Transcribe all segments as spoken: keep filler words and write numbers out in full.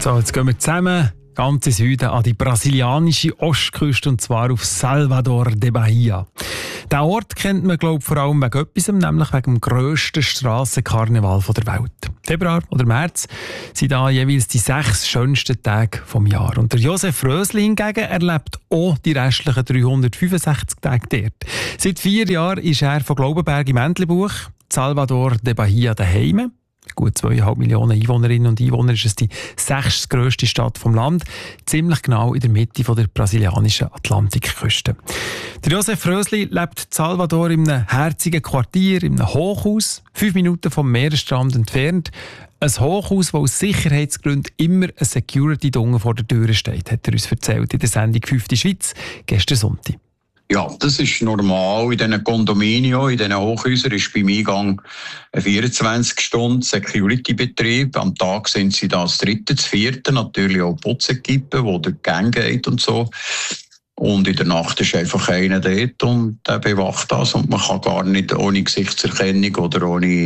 So, jetzt gehen wir zusammen ganz in Süden an die brasilianische Ostküste, und zwar auf Salvador de Bahia. Den Ort kennt man, glaube ich, vor allem wegen etwas, nämlich wegen dem grössten Strassenkarneval der Welt. Februar oder März sind da jeweils die sechs schönsten Tage des Jahres. Und der Josef Rösli hingegen erlebt auch die restlichen dreihundertfünfundsechzig Tage dort. Seit vier Jahren ist er von Glaubenberg im Entlebuch, Salvador de Bahia daheim. Gut zweieinhalb Millionen Einwohnerinnen und Einwohner ist es die sechstgrösste Stadt vom Land, ziemlich genau in der Mitte von der brasilianischen Atlantikküste. Der Josef Rösli lebt in Salvador in einem herzigen Quartier, in einem Hochhaus, fünf Minuten vom Meeresstrand entfernt. Ein Hochhaus, das aus Sicherheitsgründen immer eine Security-Dunge vor der Tür steht, hat er uns erzählt in der Sendung «Fünfte Schweiz» gestern Sonntag. Ja, das ist normal. In diesen Condominio, in diesen Hochhäusern ist beim Eingang ein vierundzwanzig Stunden Security-Betrieb. Am Tag sind sie da das dritte, das vierte, natürlich auch Putzekippe, wo der Gang geht und so. Und in der Nacht ist einfach einer dort und der bewacht das. Und man kann gar nicht ohne Gesichtserkennung oder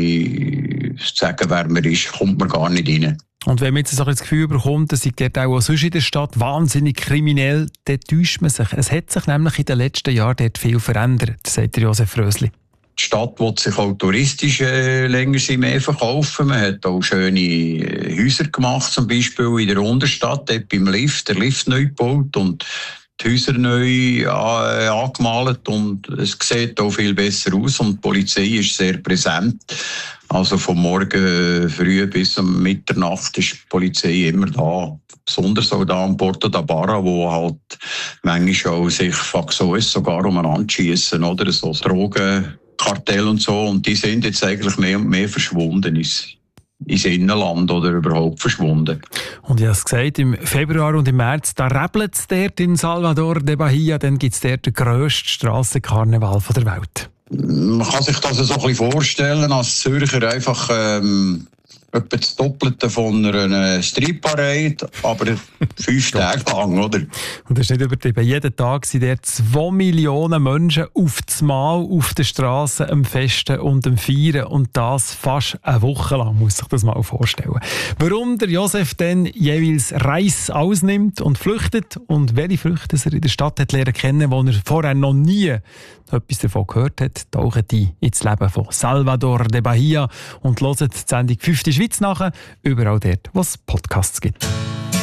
ohne zu sagen, wer man ist, kommt man gar nicht rein. Und wenn man jetzt so das Gefühl bekommt, dass sich dort auch sonst in der Stadt wahnsinnig kriminell, dann täuscht man sich. Es hat sich nämlich in den letzten Jahren dort viel verändert, sagt Josef Rösli. Die Stadt will sich auch touristisch äh, länger mehr verkaufen. Man hat auch schöne äh, Häuser gemacht, zum Beispiel in der Unterstadt, dort beim Lift, der Lift neu gebaut und die Häuser neu äh, angemalt und es sieht auch viel besser aus und die Polizei ist sehr präsent. Also vom Morgen früh bis um Mitternacht ist die Polizei immer da. Besonders auch da am Porto da Barra, wo halt manchmal auch sich Faxoes sogar umeinander schiessen, oder? So Drogenkartell und so. Und die sind jetzt eigentlich mehr und mehr verschwunden ins, ins Innenland oder überhaupt verschwunden. Und ich habe es gesagt, im Februar und im März, da rebelt es dort in Salvador de Bahia, dann gibt es dort den grössten Strassenkarneval der Welt. Man kann sich das so ein bisschen vorstellen, als Zürcher einfach ähm, etwa das Doppelte von einer Streetparade, aber fünf Tage lang, oder? Und das ist nicht übertrieben. Jeden Tag sind dort zwei Millionen Menschen auf das Mal auf der Straße am Festen und am Feiern. Und das fast eine Woche lang, muss sich das mal vorstellen. Warum der Josef dann jeweils Reis ausnimmt und flüchtet und welche Früchte er in der Stadt hat lernen kennen, wo er vorher noch nie etwas davon gehört hat, tauchen die ins Leben von Salvador de Bahia und hören die Sendung «Fünfte Schweiz» nach, überall dort, wo es Podcasts gibt.